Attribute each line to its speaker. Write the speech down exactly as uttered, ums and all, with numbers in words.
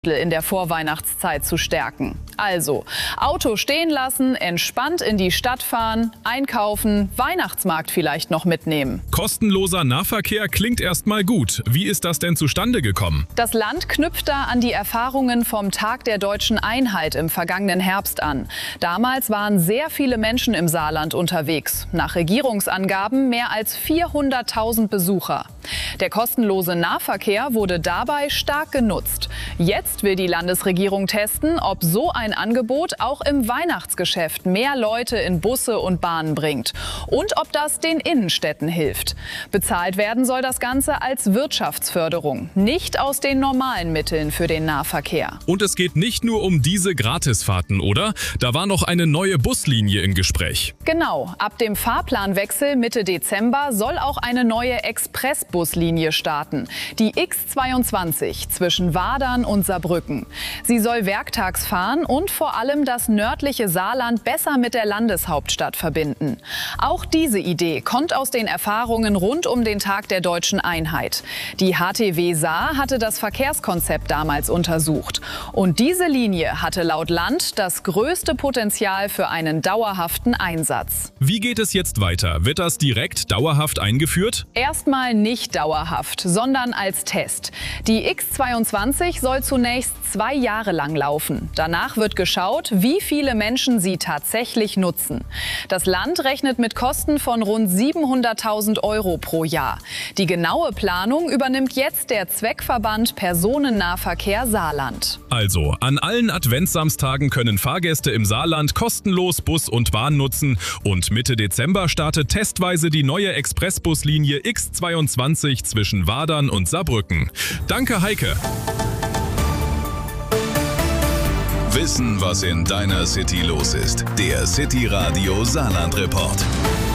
Speaker 1: in der Vorweihnachtszeit zu stärken. Also, Auto stehen lassen, entspannt in die Stadt fahren, einkaufen, Weihnachtsmarkt vielleicht noch mitnehmen.
Speaker 2: Kostenloser Nahverkehr klingt erstmal gut. Wie ist das denn zustande gekommen?
Speaker 1: Das Land knüpft da an die Erfahrungen vom Tag der Deutschen Einheit im vergangenen Herbst an. Damals waren sehr viele Menschen im Saarland unterwegs. Nach Regierungsangaben mehr als vierhunderttausend Besucher. Der kostenlose Nahverkehr wurde dabei stark genutzt. Jetzt will die Landesregierung testen, ob so ein Angebot auch im Weihnachtsgeschäft mehr Leute in Busse und Bahnen bringt und ob das den Innenstädten hilft. Bezahlt werden soll das Ganze als Wirtschaftsförderung, nicht aus den normalen Mitteln für den Nahverkehr.
Speaker 2: Und es geht nicht nur um diese Gratisfahrten, oder? Da war noch eine neue Buslinie im Gespräch.
Speaker 1: Genau, ab dem Fahrplanwechsel Mitte Dezember soll auch eine neue Expressbuslinie starten, die X zweiundzwanzig zwischen Wadern und Saarbrücken. Sie soll werktags fahren und vor allem das nördliche Saarland besser mit der Landeshauptstadt verbinden. Auch diese Idee kommt aus den Erfahrungen rund um den Tag der Deutschen Einheit. Die H T W Saar hatte das Verkehrskonzept damals untersucht. Und diese Linie hatte laut Land das größte Potenzial für einen dauerhaften Einsatz.
Speaker 2: Wie geht es jetzt weiter? Wird das direkt dauerhaft eingeführt?
Speaker 1: Erstmal nicht dauerhaft, sondern als Test. Die X zweiundzwanzig soll zunächst zwei Jahre lang laufen. Danach wird geschaut, wie viele Menschen sie tatsächlich nutzen. Das Land rechnet mit Kosten von rund siebenhunderttausend Euro pro Jahr. Die genaue Planung übernimmt jetzt der Zweckverband Personennahverkehr Saarland.
Speaker 2: Also, an allen Adventssamstagen können Fahrgäste im Saarland kostenlos Bus und Bahn nutzen und Mitte Dezember startet testweise die neue Expressbuslinie X zweiundzwanzig zwischen Wadern und Saarbrücken. Danke, Heike.
Speaker 3: Wissen, was in deiner City los ist. Der City Radio Saarland Report.